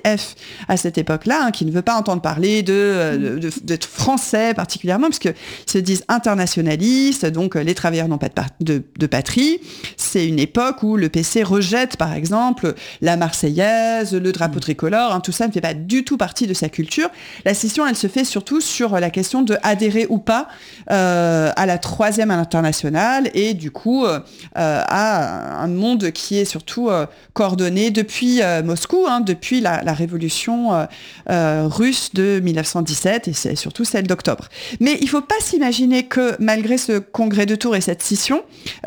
SNCF à cette époque-là, qui ne veut pas entendre parler de français particulièrement, parce qu'ils se disent internationalistes, donc les travailleurs n'ont pas de patrie. C'est une époque où le PC rejette, par exemple, la Marseillaise, le drapeau tricolore, tout ça ne fait pas du tout partie de sa culture. La scission, elle se fait surtout sur la question de adhérer ou pas à la troisième internationale, et du coup à un monde qui est surtout coordonné depuis Moscou, depuis la révolution russe de 1917, et c'est surtout celle d'octobre. Mais il ne faut pas s'imaginer que malgré ce congrès de Tours et cette scission,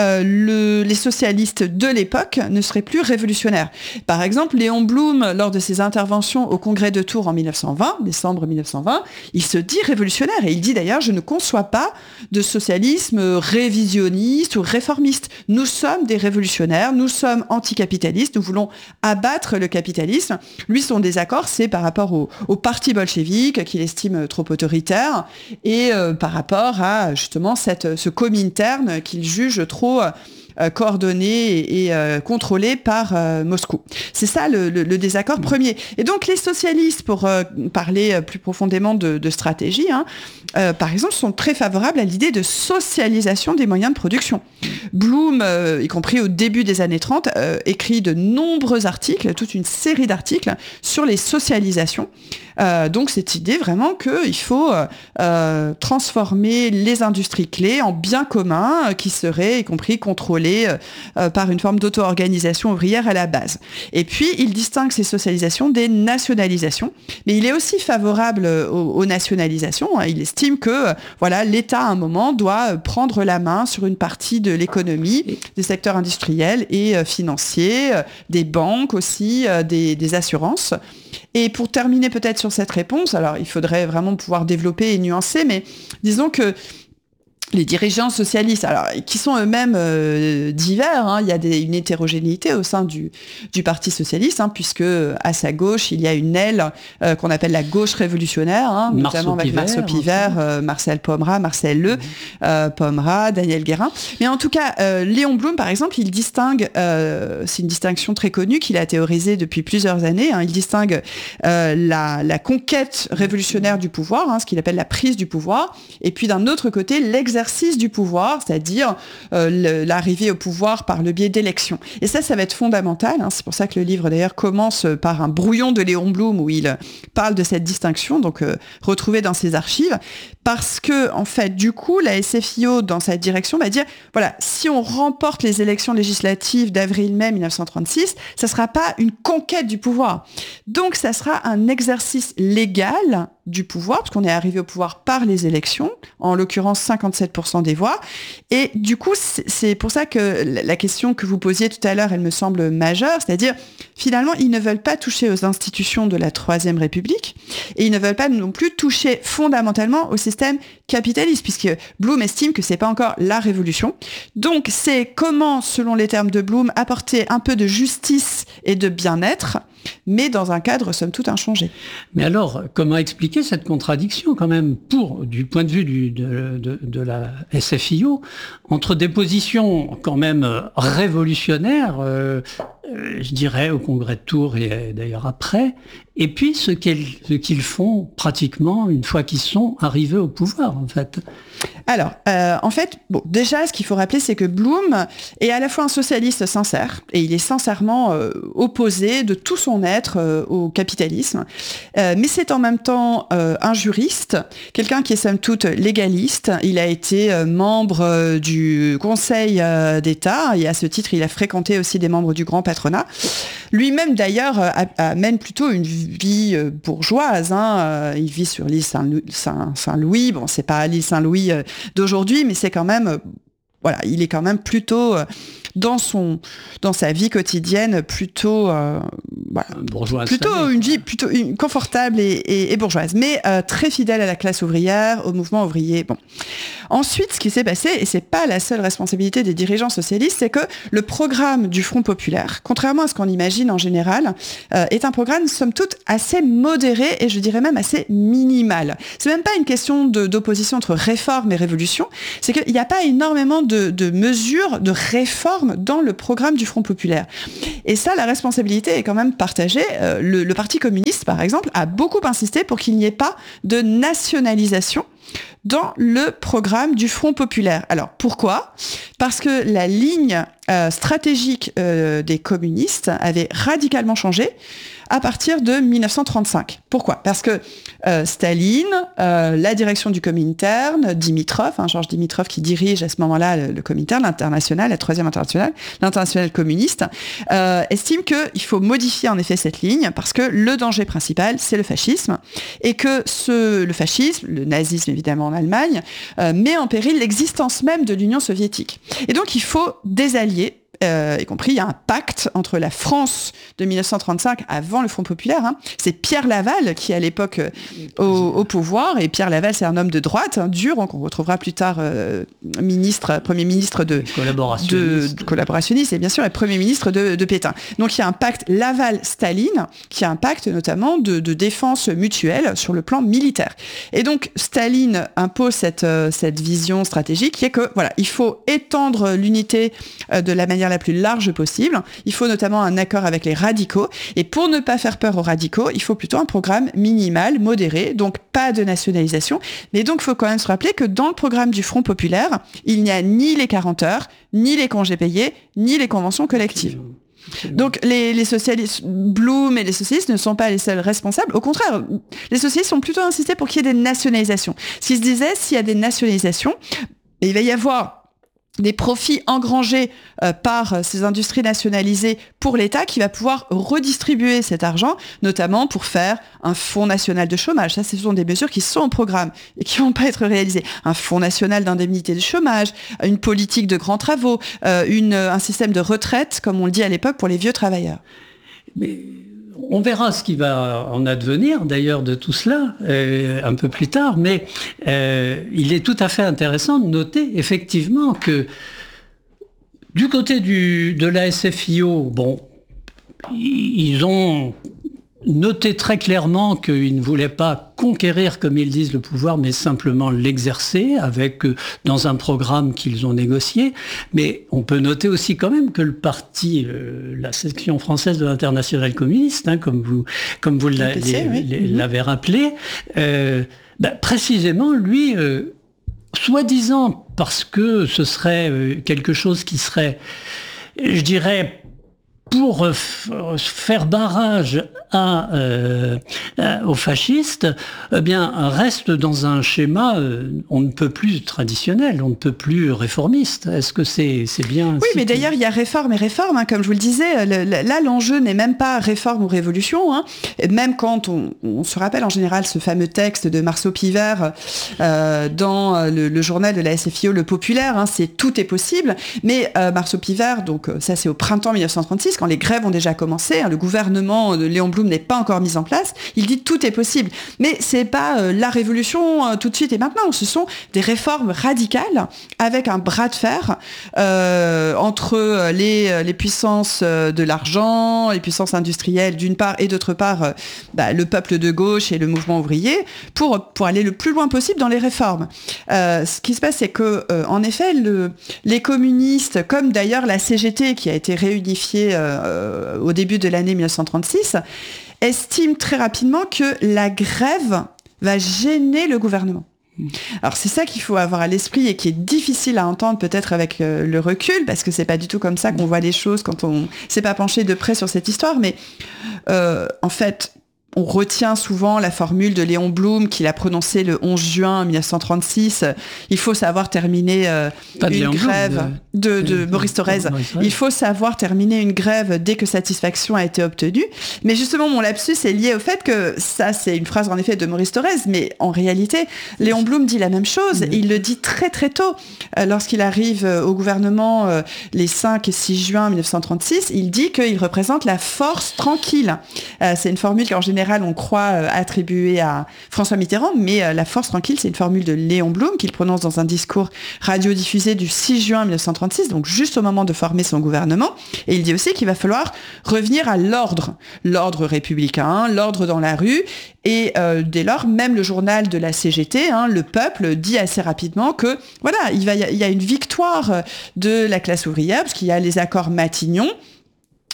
les socialistes de l'époque ne seraient plus révolutionnaires. Par exemple, Léon Blum, lors de ses interventions au congrès de Tours en 1920, décembre 1920, il se dit révolutionnaire, et il dit d'ailleurs: je ne conçois pas de socialisme révisionniste ou réformiste. Nous sommes des révolutionnaires, nous sommes anticapitalistes, nous voulons abattre le capitalisme. Lui, son désaccord, c'est par rapport au parti bolchevique, qu'il estime trop autoritaire, et par rapport à justement ce Comintern qu'il juge trop coordonné et contrôlé par Moscou. C'est ça le désaccord premier. Et donc les socialistes, pour parler plus profondément de stratégie, par exemple, sont très favorables à l'idée de socialisation des moyens de production. Blum, y compris au début des années 30, écrit de nombreux articles, toute une série d'articles sur les socialisations. Donc cette idée vraiment qu'il faut transformer les industries clés en biens communs qui seraient, y compris, contrôlés par une forme d'auto-organisation ouvrière à la base. Et puis il distingue ces socialisations des nationalisations, mais il est aussi favorable aux nationalisations. Il estime que l'État à un moment doit prendre la main sur une partie de l'économie, des secteurs industriels et financiers, des banques aussi, des assurances. Et pour terminer peut-être sur cette réponse, alors il faudrait vraiment pouvoir développer et nuancer, mais disons que les dirigeants socialistes, alors, qui sont eux-mêmes divers, il y a une hétérogénéité au sein du Parti socialiste, puisque à sa gauche, il y a une aile qu'on appelle la gauche révolutionnaire, notamment avec Marceau Pivert, Marcel Pomera, Marcel Le, Pomera, Daniel Guérin. Mais en tout cas, Léon Blum, par exemple, il distingue, c'est une distinction très connue qu'il a théorisée depuis plusieurs années, il distingue la conquête révolutionnaire du pouvoir, ce qu'il appelle la prise du pouvoir, et puis d'un autre côté, l'exercice du pouvoir, c'est-à-dire l'arrivée au pouvoir par le biais d'élections. Et ça va être fondamental. C'est pour ça que le livre, d'ailleurs, commence par un brouillon de Léon Blum où il parle de cette distinction, donc retrouvée dans ses archives, parce que, en fait, du coup, la SFIO, dans cette direction, va dire, si on remporte les élections législatives d'avril-mai 1936, ça ne sera pas une conquête du pouvoir. Donc, ça sera un exercice légal du pouvoir, parce qu'on est arrivé au pouvoir par les élections, en l'occurrence 57% des voix. Et du coup, c'est pour ça que la question que vous posiez tout à l'heure, elle me semble majeure, c'est-à-dire, finalement, ils ne veulent pas toucher aux institutions de la Troisième République, et ils ne veulent pas non plus toucher fondamentalement au système capitaliste, puisque Blum estime que c'est pas encore la révolution. Donc, c'est comment, selon les termes de Blum, apporter un peu de justice et de bien-être, mais dans un cadre, somme toute, inchangé. Mais alors, comment expliquer cette contradiction, quand même, du point de vue de la SFIO, entre des positions quand même révolutionnaires, je dirais au congrès de Tours et d'ailleurs après, et puis ce qu'ils font pratiquement une fois qu'ils sont arrivés au pouvoir, en fait. Alors, en fait, déjà, ce qu'il faut rappeler, c'est que Blum est à la fois un socialiste sincère, et il est sincèrement opposé de tout son être au capitalisme, mais c'est en même temps un juriste, quelqu'un qui est somme toute légaliste. Il a été membre du Conseil d'État, et à ce titre, il a fréquenté aussi des membres du grand patronat. Lui-même, d'ailleurs, mène plutôt une vie bourgeoise. Il vit sur l'île Saint-Louis. Bon, c'est pas l'île Saint-Louis d'aujourd'hui, mais c'est quand même... il est quand même plutôt dans sa vie quotidienne plutôt une vie plutôt confortable et bourgeoise, mais très fidèle à la classe ouvrière, au mouvement ouvrier. Bon. Ensuite, ce qui s'est passé, et c'est pas la seule responsabilité des dirigeants socialistes, c'est que le programme du Front populaire, contrairement à ce qu'on imagine en général, est un programme somme toute assez modéré et je dirais même assez minimal. C'est même pas une question d'opposition entre réforme et révolution, c'est qu'il n'y a pas énormément de mesures de réforme dans le programme du Front populaire. Et ça, la responsabilité est quand même partagé. Le Parti communiste, par exemple, a beaucoup insisté pour qu'il n'y ait pas de nationalisation dans le programme du Front populaire. Alors, pourquoi ? Parce que la ligne stratégique des communistes avait radicalement changé à partir de 1935. Pourquoi ? Parce que Staline, la direction du Comintern, Dimitrov, Georges Dimitrov qui dirige à ce moment-là le Comintern, l'international, la troisième internationale, l'international communiste, estime qu'il faut modifier en effet cette ligne parce que le danger principal, c'est le fascisme et que le fascisme, le nazisme évidemment en Allemagne, met en péril l'existence même de l'Union soviétique. Et donc il faut des alliés, y compris, il y a un pacte entre la France de 1935 avant le Front populaire. C'est Pierre Laval qui est à l'époque au pouvoir, et Pierre Laval c'est un homme de droite, dur, qu'on retrouvera plus tard premier ministre de collaborationniste et bien sûr et premier ministre de Pétain. Donc il y a un pacte Laval-Staline qui est un pacte notamment de défense mutuelle sur le plan militaire. Et donc Staline impose cette vision stratégique qui est que voilà, il faut étendre l'unité de la manière la plus large possible. Il faut notamment un accord avec les radicaux. Et pour ne pas faire peur aux radicaux, il faut plutôt un programme minimal, modéré, donc pas de nationalisation. Mais donc, il faut quand même se rappeler que dans le programme du Front populaire, il n'y a ni les 40 heures, ni les congés payés, ni les conventions collectives. Donc les socialistes, Blum et les socialistes ne sont pas les seuls responsables. Au contraire, les socialistes ont plutôt insisté pour qu'il y ait des nationalisations. Ce qui se disait, s'il y a des nationalisations, il va y avoir des profits engrangés par ces industries nationalisées pour l'État qui va pouvoir redistribuer cet argent, notamment pour faire un fonds national de chômage. Ça, ce sont des mesures qui sont au programme et qui vont pas être réalisées. Un fonds national d'indemnité de chômage, une politique de grands travaux, un système de retraite, comme on le dit à l'époque, pour les vieux travailleurs. Mais on verra ce qui va en advenir d'ailleurs de tout cela un peu plus tard, mais il est tout à fait intéressant de noter effectivement que du côté de la SFIO, bon, ils ont noté très clairement qu'ils ne voulaient pas conquérir, comme ils disent, le pouvoir, mais simplement l'exercer avec dans un programme qu'ils ont négocié. Mais on peut noter aussi quand même que le parti, la section française de l'Internationale communiste, comme vous l'avez rappelé, précisément, lui, soi-disant parce que ce serait quelque chose qui serait, je dirais, pour faire barrage aux fascistes, eh bien, reste dans un schéma on ne peut plus traditionnel, on ne peut plus réformiste. Est-ce que c'est bien? Oui, mais d'ailleurs, il y a réforme et réforme, comme je vous le disais. Là, l'enjeu n'est même pas réforme ou révolution. Même quand on se rappelle en général ce fameux texte de Marceau Pivert dans le journal de la SFIO, Le Populaire, c'est tout est possible. Mais Marceau Pivert, donc ça c'est au printemps 1936, quand les grèves ont déjà commencé, le gouvernement de Léon Blum n'est pas encore mis en place, il dit tout est possible. Mais c'est pas la révolution tout de suite et maintenant, ce sont des réformes radicales avec un bras de fer entre les puissances de l'argent, les puissances industrielles d'une part et d'autre part le peuple de gauche et le mouvement ouvrier pour aller le plus loin possible dans les réformes. Ce qui se passe, c'est que en effet, les communistes, comme d'ailleurs la CGT qui a été réunifiée au début de l'année 1936, estime très rapidement que la grève va gêner le gouvernement. Alors c'est ça qu'il faut avoir à l'esprit et qui est difficile à entendre peut-être avec le recul, parce que c'est pas du tout comme ça qu'on voit les choses quand on s'est pas penché de près sur cette histoire, mais en fait, on retient souvent la formule de Léon Blum qu'il a prononcée le 11 juin 1936. Il faut savoir terminer une grève de Maurice Thorez. Il faut savoir terminer une grève dès que satisfaction a été obtenue. Mais justement, mon lapsus est lié au fait que ça, c'est une phrase en effet de Maurice Thorez, mais en réalité, Léon Blum dit la même chose. Il le dit très très tôt. Lorsqu'il arrive au gouvernement les 5 et 6 juin 1936, il dit qu'il représente la force tranquille. C'est une formule qu'en général, on croit attribuer à François Mitterrand, mais la force tranquille, c'est une formule de Léon Blum qu'il prononce dans un discours radiodiffusé du 6 juin 1936, donc juste au moment de former son gouvernement. Et il dit aussi qu'il va falloir revenir à l'ordre républicain, l'ordre dans la rue. Et dès lors, même le journal de la CGT, Le Peuple, dit assez rapidement que voilà, il y a une victoire de la classe ouvrière, parce qu'il y a les accords Matignon.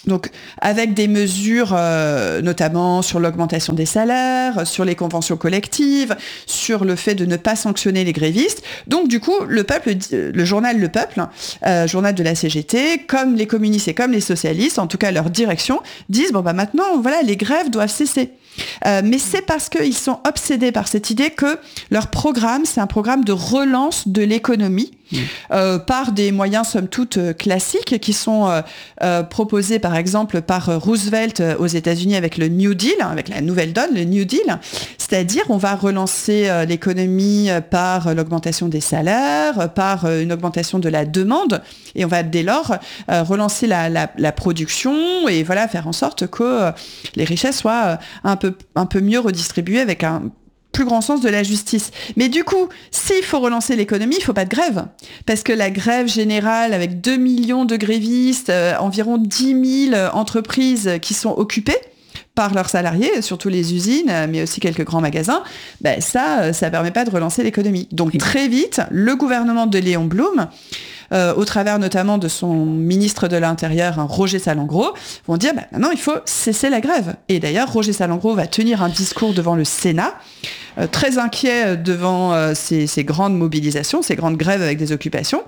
Donc, avec des mesures, notamment sur l'augmentation des salaires, sur les conventions collectives, sur le fait de ne pas sanctionner les grévistes. Donc, du coup, le journal Le Peuple, journal de la CGT, comme les communistes et comme les socialistes, en tout cas leur direction, disent, maintenant, voilà, les grèves doivent cesser. Mais c'est parce qu'ils sont obsédés par cette idée que leur programme, c'est un programme de relance de l'économie par des moyens somme toute classiques qui sont proposés par exemple par Roosevelt aux États-Unis avec le New Deal, avec la nouvelle donne, le New Deal. C'est-à-dire on va relancer l'économie par l'augmentation des salaires, par une augmentation de la demande et on va dès lors relancer la production et voilà, faire en sorte que les richesses soient un peu mieux redistribuées avec un plus grand sens de la justice. Mais du coup, s'il faut relancer l'économie, il ne faut pas de grève. Parce que la grève générale, avec 2 millions de grévistes, environ 10 000 entreprises qui sont occupées par leurs salariés, surtout les usines, mais aussi quelques grands magasins, ça ne permet pas de relancer l'économie. Donc très vite, le gouvernement de Léon Blum, au travers notamment de son ministre de l'Intérieur, Roger Salengro, vont dire maintenant il faut cesser la grève. Et d'ailleurs, Roger Salengro va tenir un discours devant le Sénat, très inquiet devant ces grandes mobilisations, ces grandes grèves avec des occupations.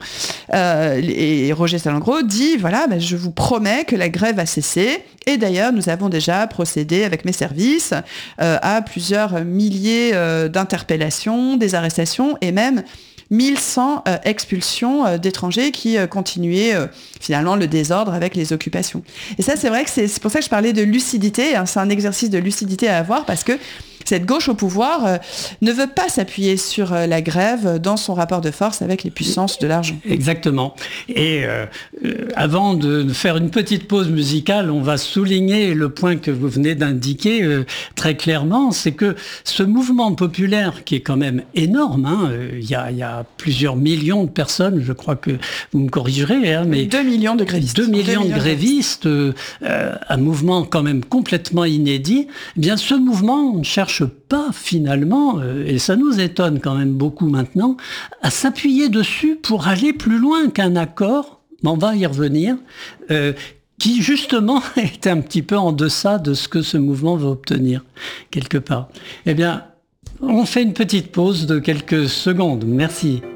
Et Roger Salengro dit, voilà, je vous promets que la grève va cesser. Et d'ailleurs, nous avons déjà procédé avec mes services à plusieurs milliers d'interpellations, des arrestations et même 1100 expulsions d'étrangers qui continuaient finalement le désordre avec les occupations. Et ça, c'est vrai que c'est pour ça que je parlais de lucidité. C'est un exercice de lucidité à avoir parce que cette gauche au pouvoir ne veut pas s'appuyer sur la grève dans son rapport de force avec les puissances de l'argent. Exactement. Et avant de faire une petite pause musicale, on va souligner le point que vous venez d'indiquer très clairement, c'est que ce mouvement populaire qui est quand même énorme, il y a plusieurs millions de personnes, je crois que vous me corrigerez, mais 2 millions de grévistes. 2 millions de grévistes, un mouvement quand même complètement inédit. Eh bien, ce mouvement cherche pas finalement, et ça nous étonne quand même beaucoup maintenant, à s'appuyer dessus pour aller plus loin qu'un accord, mais on va y revenir, qui justement est un petit peu en deçà de ce que ce mouvement va obtenir, quelque part. Eh bien, on fait une petite pause de quelques secondes. Merci.